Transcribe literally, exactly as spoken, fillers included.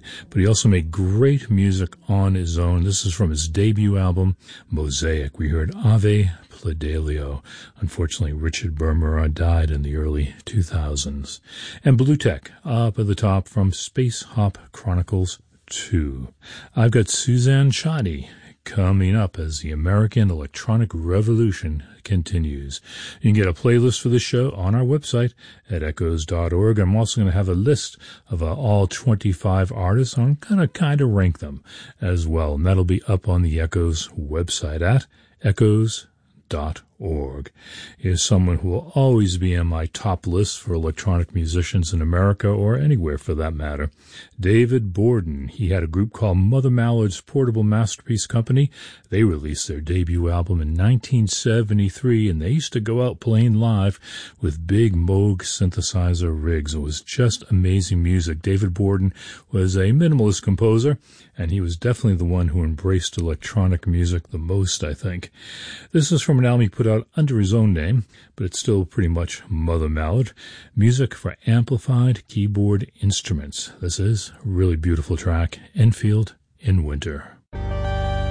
but he also made great music on his own. This is from his debut album, Mosaic. We heard Ave Fidelio. Unfortunately, Richard Bermer died in the early two thousands. And Blue Tech, up at the top from Space Hop Chronicles two. I've got Suzanne Shadi coming up as the American Electronic Revolution continues. You can get a playlist for the show on our website at echoes dot org. I'm also going to have a list of uh, all twenty-five artists. I'm going to kind of rank them as well, and that'll be up on the Echoes website at echoes dot org. Here's someone who will always be on my top list for electronic musicians in America, or anywhere for that matter. David Borden. He had a group called Mother Mallard's Portable Masterpiece Company. They released their debut album in nineteen seventy-three, and they used to go out playing live with big Moog synthesizer rigs. It was just amazing music. David Borden was a minimalist composer, and he was definitely the one who embraced electronic music the most, I think. This is from an album he put out under his own name, but it's still pretty much Mother Mallard. Music for amplified keyboard instruments. This is a really beautiful track, Enfield in Winter.